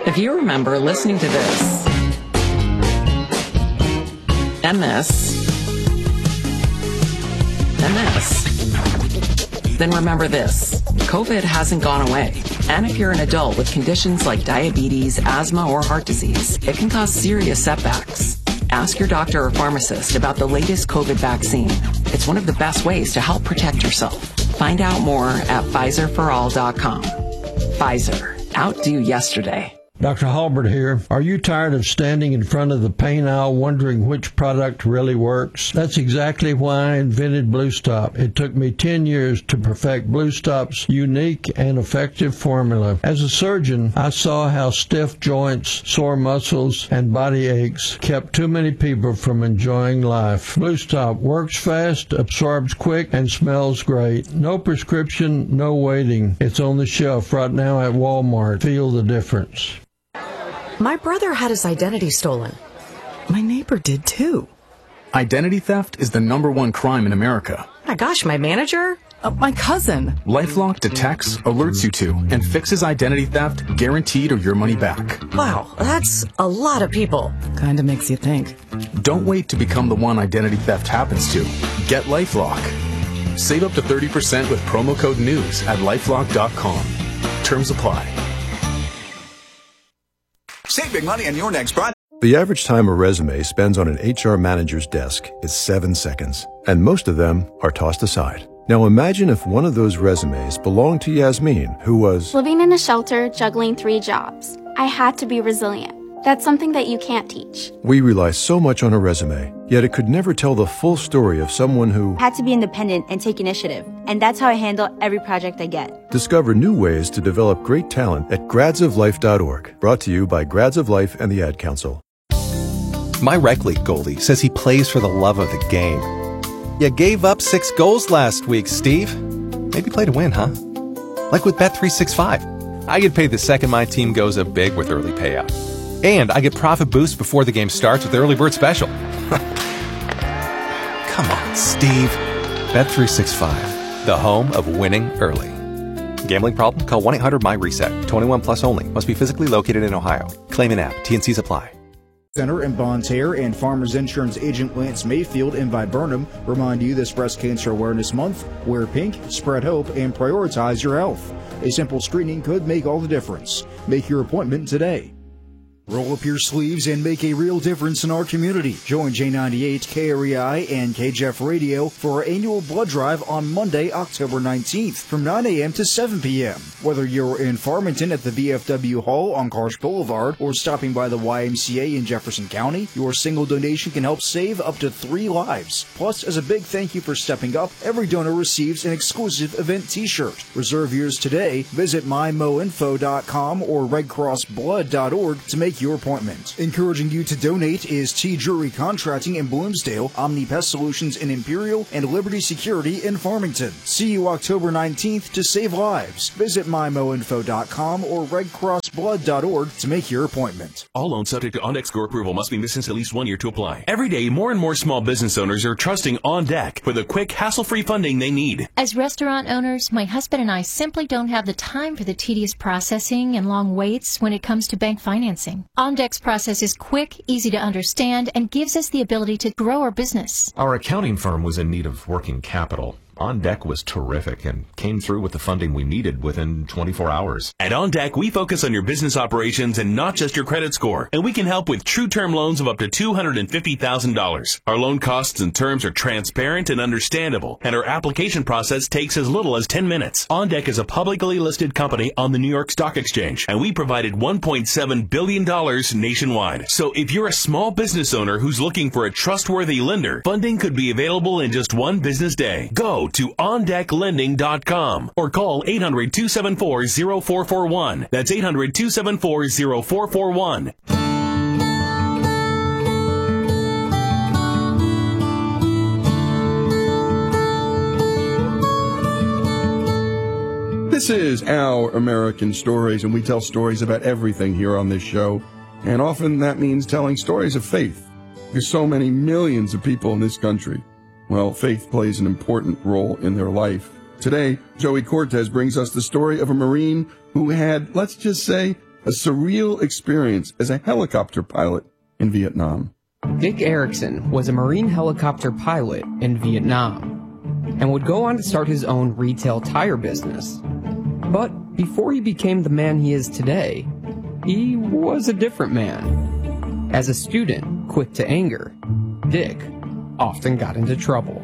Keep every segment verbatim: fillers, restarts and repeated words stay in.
If you remember listening to this, and this, and this, then remember this. COVID hasn't gone away. And if you're an adult with conditions like diabetes, asthma, or heart disease, it can cause serious setbacks. Ask your doctor or pharmacist about the latest COVID vaccine. It's one of the best ways to help protect yourself. Find out more at Pfizer for all dot com. Pfizer. Outdo yesterday. Doctor Halbert here. Are you tired of standing in front of the pain aisle wondering which product really works? That's exactly why I invented Blue Stop. It took me ten years to perfect Blue Stop's unique and effective formula. As a surgeon, I saw how stiff joints, sore muscles, and body aches kept too many people from enjoying life. Blue Stop works fast, absorbs quick, and smells great. No prescription, no waiting. It's on the shelf right now at Walmart. Feel the difference. My brother had his identity stolen. My neighbor did too. Identity theft is the number one crime in America. My gosh, my manager? Uh, my cousin. LifeLock detects, alerts you to, and fixes identity theft, guaranteed or your money back. Wow, that's a lot of people. Kinda makes you think. Don't wait to become the one identity theft happens to. Get LifeLock. Save up to thirty percent with promo code NEWS at lifelock dot com. Terms apply. Save big money on your next project. The average time a resume spends on an H R manager's desk is seven seconds, and most of them are tossed aside. Now imagine if one of those resumes belonged to Yasmin, who was living in a shelter, juggling three jobs. I had to be resilient. That's something that you can't teach. We rely so much on a resume, yet it could never tell the full story of someone who had to be independent and take initiative. And that's how I handle every project I get. Discover new ways to develop great talent at grads of life dot org. Brought to you by Grads of Life and the Ad Council. My rec league goalie says he plays for the love of the game. You gave up six goals last week, Steve. Maybe play to win, huh? Like with Bet three sixty-five. I get paid the second my team goes up big with early payout. And I get profit boost before the game starts with the early bird special. Come on, Steve. Bet three sixty-five, the home of winning early. Gambling problem? Call one eight hundred M Y reset. twenty-one plus only. Must be physically located in Ohio. Claim in app. T and Cs apply. Center in Bonne Terre and Farmers Insurance agent Lance Mayfield in Viburnum remind you this Breast Cancer Awareness Month. Wear pink, spread hope, and prioritize your health. A simple screening could make all the difference. Make your appointment today. Roll up your sleeves and make a real difference in our community. Join J ninety-eight, K R E I, and K J F Radio for our annual blood drive on Monday, October nineteenth from nine a.m. to seven p.m. Whether you're in Farmington at the V F W Hall on Karsh Boulevard or stopping by the Y M C A in Jefferson County, your single donation can help save up to three lives. Plus, as a big thank you for stepping up, every donor receives an exclusive event t-shirt. Reserve yours today. Visit my mo info dot com or red cross blood dot org to make your appointment. Encouraging you to donate is T. Drury Contracting in Bloomsdale, Omni Pest Solutions in Imperial, and Liberty Security in Farmington. See you October nineteenth to save lives. Visit my mo info dot com or red cross blood dot org to make your appointment. All loans subject to OnDeck score approval must be missing at least one year to apply. Every day, more and more small business owners are trusting OnDeck for the quick, hassle-free funding they need. As restaurant owners, my husband and I simply don't have the time for the tedious processing and long waits when it comes to bank financing. OnDeck's process is quick, easy to understand, and gives us the ability to grow our business. Our accounting firm was in need of working capital. OnDeck was terrific and came through with the funding we needed within twenty-four hours. At OnDeck, we focus on your business operations and not just your credit score. And we can help with true term loans of up to two hundred fifty thousand dollars. Our loan costs and terms are transparent and understandable, and our application process takes as little as ten minutes. OnDeck is a publicly listed company on the New York Stock Exchange, and we provided one point seven billion dollars nationwide. So if you're a small business owner who's looking for a trustworthy lender, funding could be available in just one business day. Go to on deck lending dot com or call eight hundred, two seven four, zero four four one. That's eight hundred, two seven four, zero four four one. This is Our American Stories, and we tell stories about everything here on this show. And often that means telling stories of faith. There's so many millions of people in this country. Well, faith plays an important role in their life. Today, Joey Cortez brings us the story of a Marine who had, let's just say, a surreal experience as a helicopter pilot in Vietnam. Dick Erickson was a Marine helicopter pilot in Vietnam and would go on to start his own retail tire business. But before he became the man he is today, he was a different man. As a student, quick to anger, Dick often got into trouble.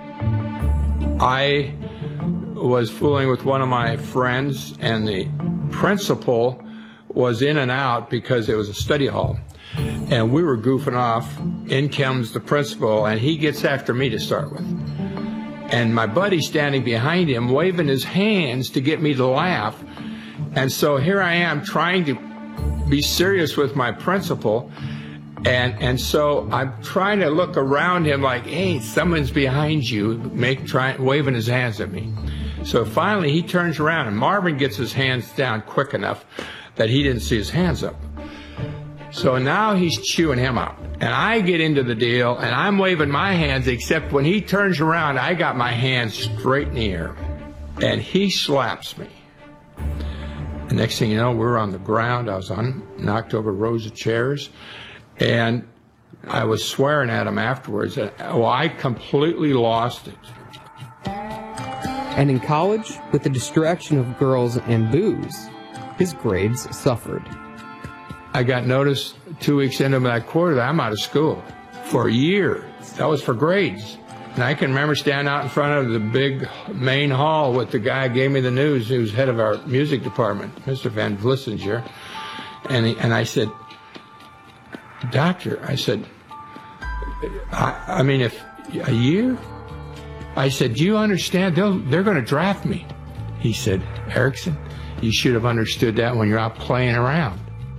I was fooling with one of my friends, and the principal was in and out because it was a study hall. And we were goofing off. In comes the principal, and he gets after me to start with. And my buddy's standing behind him, waving his hands to get me to laugh. And so here I am trying to be serious with my principal. And and so I'm trying to look around him like, hey, someone's behind you, make try, waving his hands at me. So finally he turns around, and Marvin gets his hands down quick enough that he didn't see his hands up. So now he's chewing him out. And I get into the deal, and I'm waving my hands, except when he turns around, I got my hands straight in the air. And he slaps me. The next thing you know, we're on the ground. I was on, knocked over rows of chairs. And I was swearing at him afterwards. And, well, I completely lost it. And in college, with the distraction of girls and booze, his grades suffered. I got notice two weeks into that quarter that I'm out of school for a year. That was for grades. And I can remember standing out in front of the big main hall with the guy who gave me the news, who was head of our music department, Mister Van Vlissinger. And, he, and I said, Doctor, I said, I, I mean, if a year? I said, do you understand? They'll, they're going to draft me. He said, Erickson, you should have understood that when you're out playing around.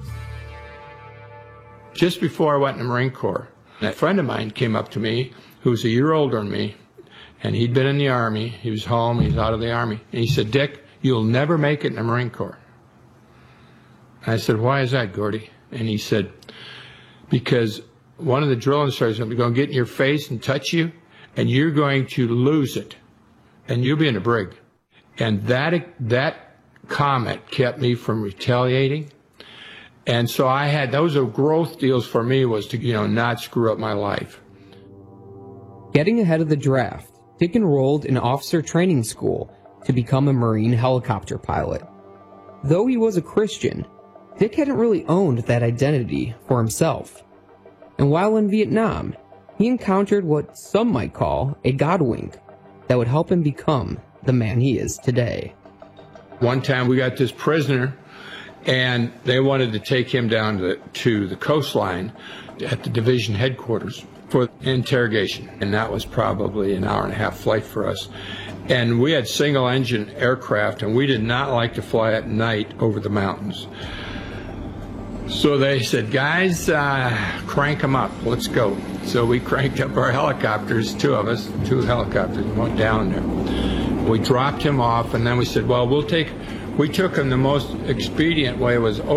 Just before I went in the Marine Corps, a friend of mine came up to me who was a year older than me, and he'd been in the Army. He was home, he was out of the Army. And he said, Dick, you'll never make it in the Marine Corps. I said, why is that, Gordy? And he said, because one of the drill instructors is going to get in your face and touch you, and you're going to lose it, and you'll be in a brig. And that, that comment kept me from retaliating. And so I had, those are growth deals for me, was to, you know, not screw up my life. Getting ahead of the draft, Dick enrolled in officer training school to become a Marine helicopter pilot. Though he was a Christian, Dick hadn't really owned that identity for himself. And while in Vietnam, he encountered what some might call a God wink that would help him become the man he is today. One time we got this prisoner, and they wanted to take him down to, to the coastline at the division headquarters for interrogation. And that was probably an hour and a half flight for us. And we had single engine aircraft, and we did not like to fly at night over the mountains. So they said, guys, uh, crank them up, let's go. So we cranked up our helicopters, two of us, two helicopters, went down there. We dropped him off, and then we said, well, we'll take, we took him the most expedient way was